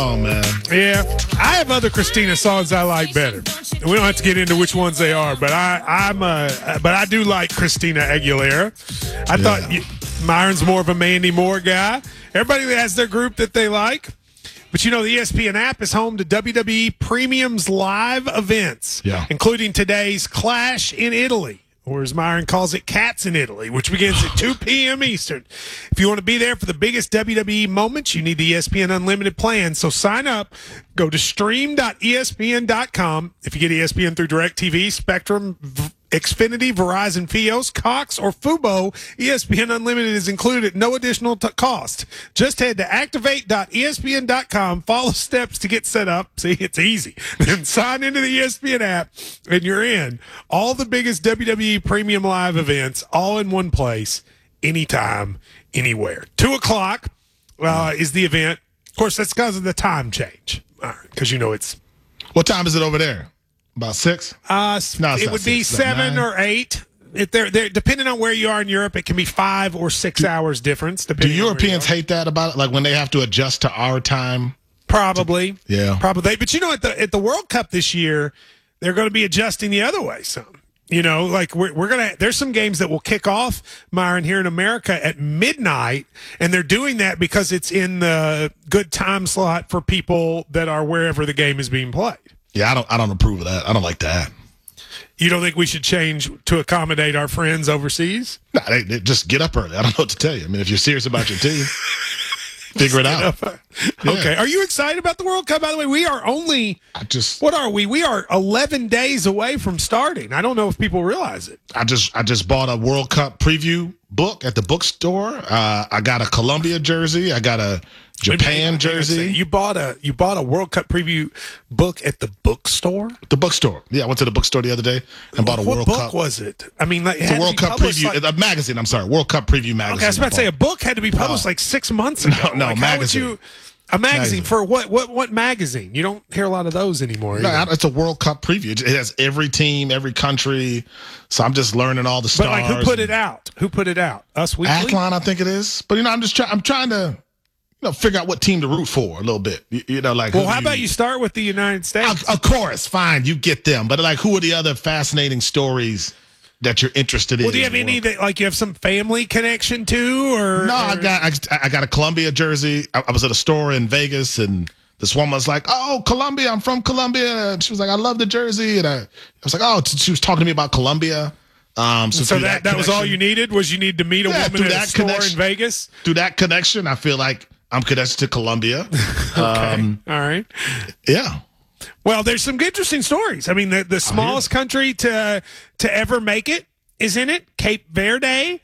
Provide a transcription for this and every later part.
Oh, man. Yeah, I have other Christina songs I like better. We don't have to get into which ones they are, but I do like Christina Aguilera. I thought Myron's more of a Mandy Moore guy. Everybody has their group that they like. But, the ESPN app is home to WWE Premium's live events, including today's Clash in Italy, or as Myron calls it, Cats in Italy, which begins at 2 p.m. Eastern. If you want to be there for the biggest WWE moments, you need the ESPN Unlimited plan. So sign up. Go to stream.espn.com. If you get ESPN through DirecTV, Spectrum, Xfinity, Verizon, Fios, Cox, or Fubo, ESPN Unlimited is included at no additional cost. Just head to activate.espn.com, follow steps to get set up. See, it's easy. Then sign into the ESPN app, and you're in. All the biggest WWE Premium Live events, all in one place, anytime, anywhere. 2 o'clock is the event. Of course, that's because of the time change, because it's... What time is it over there? About 6? No, it would be 7 or 8. If they're depending on where you are in Europe, it can be 5 or 6 hours difference. Do Europeans hate that about it? Like when they have to adjust to our time? Probably. Probably. But at the World Cup this year, they're going to be adjusting the other way some. Like we're gonna. There's some games that will kick off, Myron, here in America at midnight, and they're doing that because it's in the good time slot for people that are wherever the game is being played. Yeah, I don't approve of that. I don't like that. You don't think we should change to accommodate our friends overseas? No, they just get up early. I don't know what to tell you. I mean, if you're serious about your team, figure it out. Okay. Are you excited about the World Cup? By the way, we are only. What are we? We are 11 days away from starting. I don't know if people realize it. I just bought a World Cup preview book at the bookstore. I got a Colombia jersey. I got a Japan jersey. You bought a World Cup preview book at the bookstore? The bookstore. Yeah, I went to the bookstore the other day and bought a World Cup. What book was it? I mean, it's a World Cup preview, a magazine. I'm sorry, World Cup preview magazine. Okay, I was about to say a book had to be published like 6 months ago. No, magazine. A magazine for what? What magazine? You don't hear a lot of those anymore. No, it's a World Cup preview. It has every team, every country. So I'm just learning all the stars. But who put it out? Who put it out? Us Weekly? Athlon, I think it is. But I'm trying to figure out what team to root for a little bit. How about you start with the United States? Of course, fine, you get them. But who are the other fascinating stories that you're interested in? Well, do you have any that you have some family connection to, or no? I got a Columbia jersey. I was at a store in Vegas, and this woman was like, "Oh, Columbia, I'm from Columbia." And she was like, "I love the jersey," and I was like, "Oh," she was talking to me about Columbia. So that was all you needed? Was you need to meet a woman at a store in Vegas? Through that connection, I feel like I'm connected to Columbia. Okay. All right. Yeah. Well, there's some interesting stories. I mean, the smallest country to ever make it is in it. Cape Verde,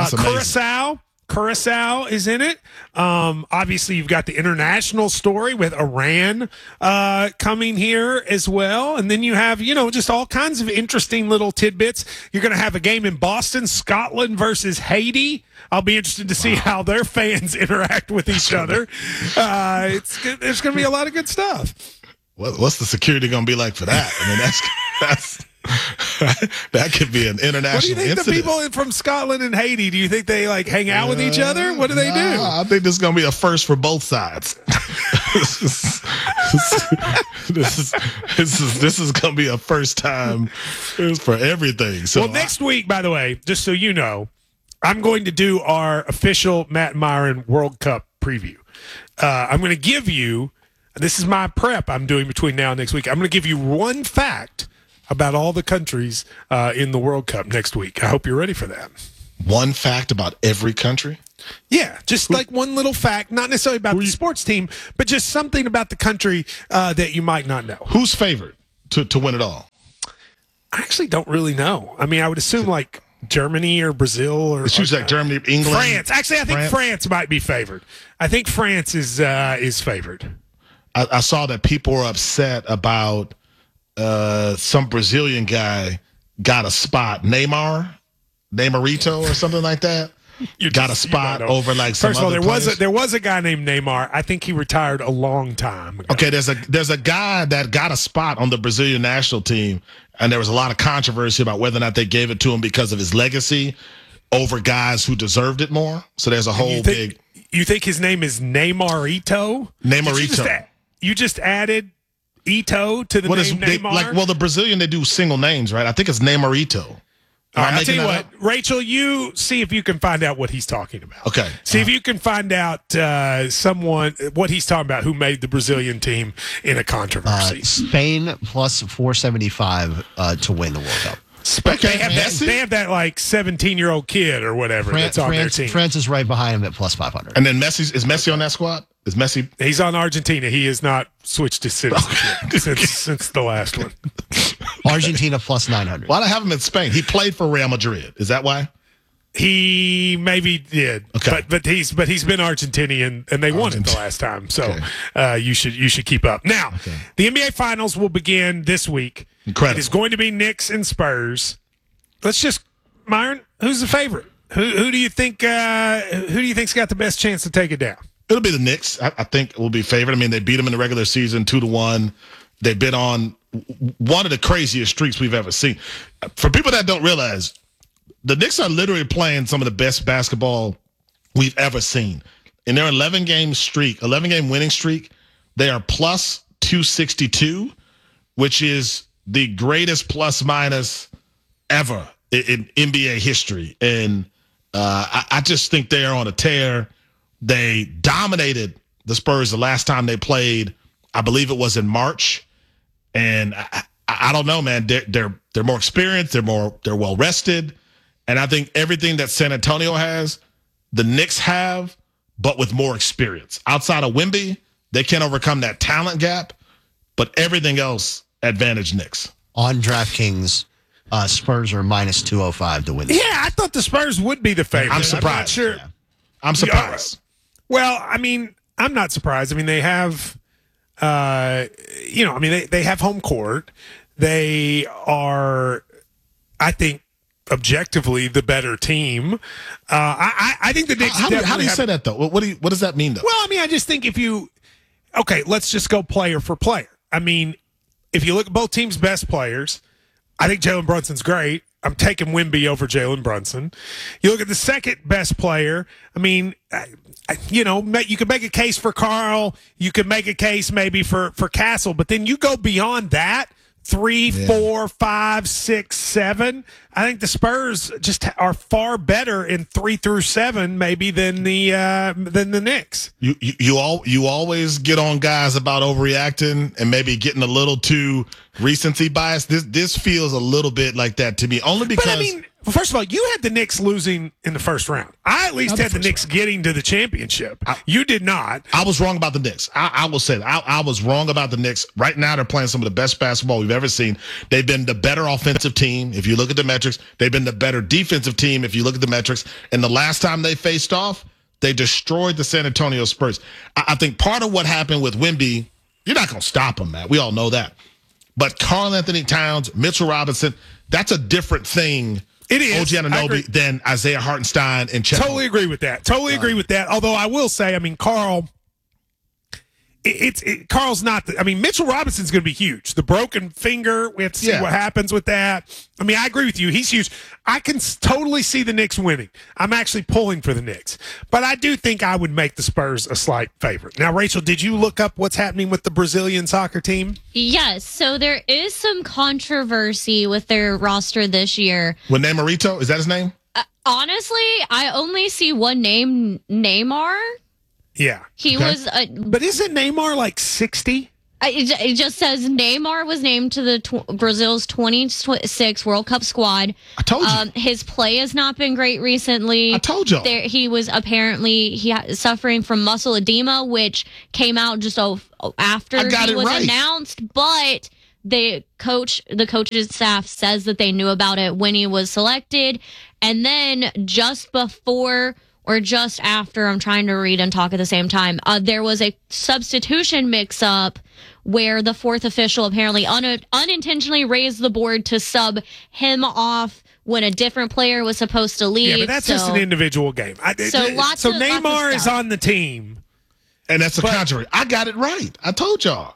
Curacao is in it. Obviously, you've got the international story with Iran coming here as well. And then you have, just all kinds of interesting little tidbits. You're going to have a game in Boston, Scotland versus Haiti. I'll be interested to see how their fans interact with each other. There's going to be a lot of good stuff. What's the security going to be like for that? I mean, that's that could be an international. What do you think incident. The people from Scotland and Haiti? Do you think they hang out with each other? What do they do? I think this is going to be a first for both sides. This is going to be a first time for everything. So next week, by the way, just so you know, I'm going to do our official Matt Myron World Cup preview. I'm going to give you. This is my prep I'm doing between now and next week. I'm going to give you one fact about all the countries in the World Cup next week. I hope you're ready for that. One fact about every country? Yeah, just like one little fact, not necessarily about the sports team, but just something about the country that you might not know. Who's favored to win it all? I actually don't really know. I mean, I would assume like Germany or Brazil or like Germany, England, France. Actually, I think France might be favored. I think France is favored. I saw that people were upset about some Brazilian guy got a spot, Neymarito or something like that. Got a spot over like some. First of all, players. there was a guy named Neymar. I think he retired a long time ago. Okay, there's a guy that got a spot on the Brazilian national team, and there was a lot of controversy about whether or not they gave it to him because of his legacy over guys who deserved it more. So there's a whole big. You think his name is Neymarito? Neymarito. You just added Ito to the name Neymar. The Brazilian, they do single names, right? I think it's Neymarito. All right, I'll tell you what, Rachel, you see if you can find out what he's talking about. Okay. See if you can find out what he's talking about who made the Brazilian team in a controversy. Spain plus 475 to win the World Cup. They have that like 17-year-old kid or whatever that's on their team. France is right behind him at plus 500. And then is Messi on that squad? Is Messi? He's on Argentina. He has not switched to citizenship since the last one. Argentina plus 900. Why do I have him in Spain? He played for Real Madrid. Is that why? He maybe did. Okay. But he's been Argentinian and they won it the last time. So you should keep up. Now, the NBA Finals will begin this week. Incredible. It is going to be Knicks and Spurs. Myron, who's the favorite? Who do you think think's got the best chance to take it down? It'll be the Knicks. I think will be favored. I mean, they beat them in the regular season 2-1. They've been on one of the craziest streaks we've ever seen. For people that don't realize, the Knicks are literally playing some of the best basketball we've ever seen. In their 11-game winning streak, they are plus 262, which is the greatest plus minus ever in NBA history. And I just think they are on a tear. They dominated the Spurs the last time they played. I believe it was in March. And I don't know, man. They're more experienced. They're well rested. And I think everything that San Antonio has, the Knicks have, but with more experience. Outside of Wemby, they can't overcome that talent gap. But everything else, advantage Knicks. On DraftKings, Spurs are minus 205 to win. Yeah, I thought the Spurs would be the favorite. I'm surprised. I'm not sure. Yeah. I'm surprised. Well, I mean, I'm not surprised. I mean, they have, they have home court. They are, I think, objectively the better team. I think the Knicks. How do you say that though? What does that mean though? Well, I mean, I just think let's just go player for player. I mean, if you look at both teams' best players, I think Jalen Brunson's great. I'm taking Wemby over Jalen Brunson. You look at the second best player. I mean, you could make a case for Carl. You could make a case maybe for Castle, but then you go beyond that. 3, 4, 5, 6, 7. I think the Spurs just are far better in 3 through 7, maybe than the Knicks. You always get on guys about overreacting and maybe getting a little too recency bias. This feels a little bit like that to me, only because. But I mean, first of all, you had the Knicks losing in the first round. I at least had the Knicks getting to the championship. You did not. I was wrong about the Knicks. I will say that. I was wrong about the Knicks. Right now, they're playing some of the best basketball we've ever seen. They've been the better offensive team. If you look at the metrics, they've been the better defensive team. If you look at the metrics, and the last time they faced off, they destroyed the San Antonio Spurs. I think part of what happened with Wemby, you're not going to stop him, man. We all know that. But Karl Anthony Towns, Mitchell Robinson, that's a different thing. It is. OG Anunoby than Isaiah Hartenstein and Chet. Totally agree with that. Agree with that. Although I will say, I mean, Karl, Karl's not. Mitchell Robinson's going to be huge. The broken finger. We have to see what happens with that. I mean, I agree with you. He's huge. I can totally see the Knicks winning. I'm actually pulling for the Knicks, but I do think I would make the Spurs a slight favorite. Now, Rachel, did you look up what's happening with the Brazilian soccer team? Yes. So there is some controversy with their roster this year. With Neymarito, is that his name? Honestly, I only see one name, Neymar. Yeah. He was. But isn't Neymar like 60? It just says Neymar was named to the Brazil's 26 World Cup squad. I told you. His play has not been great recently. I told y'all. He was apparently suffering from muscle edema, which came out just after he was announced. But the coach's staff says that they knew about it when he was selected. And then just before or just after, I'm trying to read and talk at the same time, there was a substitution mix-up where the fourth official apparently unintentionally raised the board to sub him off when a different player was supposed to leave. Yeah, but that's just an individual game. So Neymar is on the team. And that's a controversy. I got it right. I told y'all.